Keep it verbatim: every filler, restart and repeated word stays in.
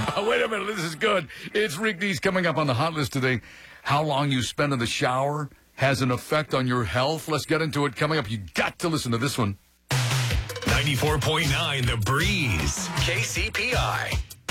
Oh, wait a minute. This is good. It's Rick Dees coming up on the hot list today. How long you spend in the shower has an effect on your health. Let's get into it. Coming up, you got to listen to this one. ninety-four point nine The Breeze. K C P I.